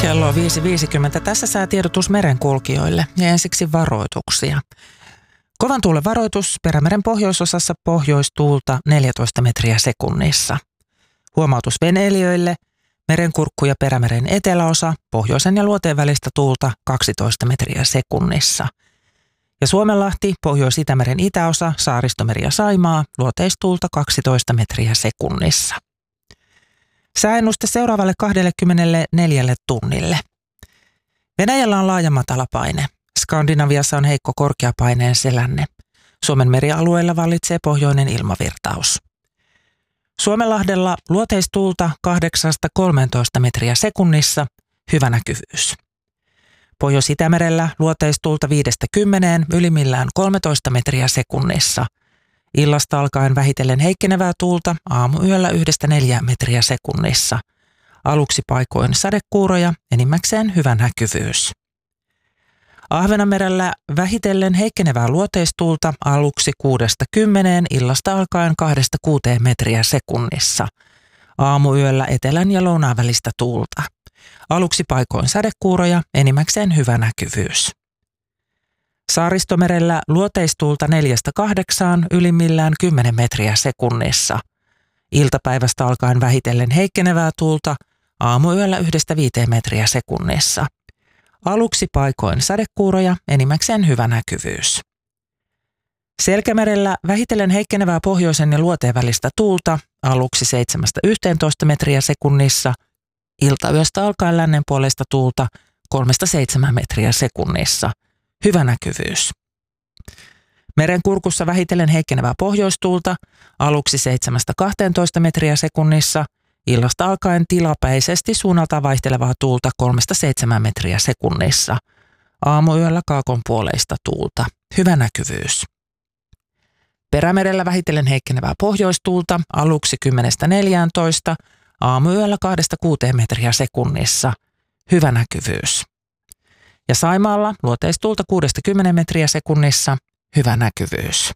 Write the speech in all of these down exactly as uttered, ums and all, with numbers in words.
Kello on viisi viisikymmentä. Tässä säätiedotus merenkulkijoille ja ensiksi varoituksia. Kovan tuulen varoitus Perämeren pohjoisosassa pohjoistuulta neljätoista metriä sekunnissa. Huomautus veneilijöille. Merenkurkku ja Perämeren eteläosa pohjoisen ja luoteen välistä tuulta kaksitoista metriä sekunnissa. Ja Suomenlahti, Pohjois-Itämeren itäosa, Saaristomeri ja Saimaa, luoteistuulta kaksitoista metriä sekunnissa. Sääennuste seuraavalle kaksikymmentäneljä tunnille. Venäjällä on laaja matalapaine. Skandinaviassa on heikko korkeapaineen selänne. Suomen merialueilla vallitsee pohjoinen ilmavirtaus. Suomenlahdella luoteistuulta kahdeksasta kolmeentoista metriä sekunnissa, hyvä näkyvyys. Pohjois-Itämerellä luoteistuulta viidestä kymmeneen, ylimmillään kolmetoista metriä sekunnissa. Illasta alkaen vähitellen heikkenevää tuulta, aamuyöllä yhdestä neljään metriä sekunnissa. Aluksi paikoin sadekuuroja, enimmäkseen hyvä näkyvyys. Ahvenanmerellä vähitellen heikkenevää luoteistuulta, aluksi kuudesta kymmeneen, illasta alkaen kahdesta kuuteen metriä sekunnissa. Aamuyöllä etelän ja lounaan välistä tuulta. Aluksi paikoin sadekuuroja, enimmäkseen hyvä näkyvyys. Saaristomerellä luoteistuulta neljästä kahdeksaan, ylimmillään kymmenen metriä sekunnissa. Iltapäivästä alkaen vähitellen heikkenevää tuulta, aamuyöllä yhdestä viiteen metriä sekunnissa. Aluksi paikoin sadekuuroja, enimmäkseen hyvä näkyvyys. Selkämerellä vähitellen heikkenevää pohjoisen ja luoteen välistä tuulta, aluksi seitsemästä yhteentoista metriä sekunnissa. Iltayöstä alkaen lännen puolesta tuulta kolmesta seitsemään metriä sekunnissa. Hyvä näkyvyys. Merenkurkussa vähitellen heikkenevää pohjoistuulta, aluksi seitsemästä kahteentoista metriä sekunnissa. Illasta alkaen tilapäisesti suunnaltaan vaihtelevaa tuulta kolmesta seitsemään metriä sekunnissa. Aamuyöllä kaakon puoleista tuulta. Hyvä näkyvyys. Perämerellä vähitellen heikkenevää pohjoistuulta, aluksi kymmenestä neljääntoista, aamuyöllä kahdesta kuuteen metriä sekunnissa. Hyvä näkyvyys. Ja Saimaalla luoteistuulta kuudesta kymmeneen metriä sekunnissa. Hyvä näkyvyys.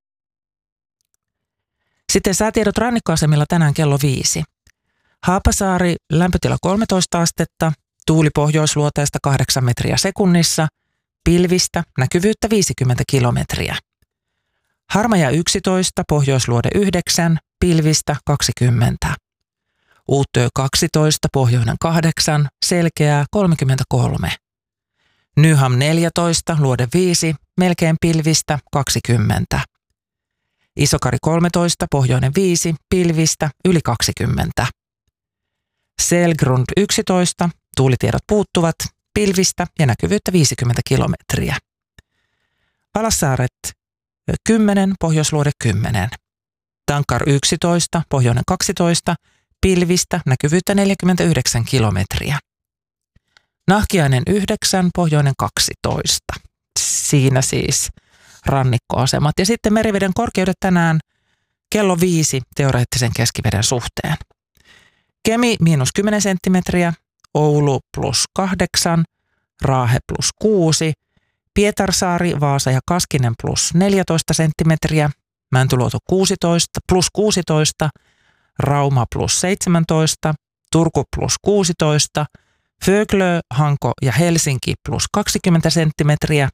Sitten säätiedot rannikkoasemilla tänään kello viisi. Haapasaari, lämpötila kolmetoista astetta, tuuli pohjoisluoteesta kahdeksan metriä sekunnissa, pilvistä, näkyvyyttä viisikymmentä kilometriä. Harmaja yksitoista, pohjoisluode yhdeksän, pilvistä kaksikymmentä. Uuttöö kaksitoista, pohjoinen kahdeksan, selkeää kolmekymmentäkolme. Nyham neljätoista, luode viisi, melkein pilvistä kaksikymmentä. Isokari kolmetoista, pohjoinen viisi, pilvistä yli kaksikymmentä. Selgrund yksitoista, tuulitiedot puuttuvat, pilvistä ja näkyvyyttä viisikymmentä kilometriä. Valassaaret kymmenen, pohjoisluode kymmenen. Tankar yksitoista, pohjoinen kaksitoista, pilvistä, näkyvyyttä neljäkymmentäyhdeksän kilometriä. Nahkiainen yhdeksän, pohjoinen kaksitoista. Siinä siis rannikkoasemat. Ja sitten meriveden korkeudet tänään kello viisi teoreettisen keskiveden suhteen. Kemi miinus kymmenen senttimetriä, Oulu plus kahdeksan, Raahe plus kuusi, Pietarsaari, Vaasa ja Kaskinen plus neljätoista senttimetriä, Mäntyluoto kuusitoista, plus kuusitoista, Rauma plus seitsemäntoista, Turku plus kuusitoista, Föglö, Hanko ja Helsinki plus kaksikymmentä senttimetriä,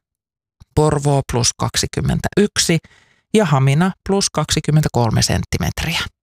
Porvoo plus kaksikymmentäyksi ja Hamina plus kaksikymmentäkolme senttimetriä.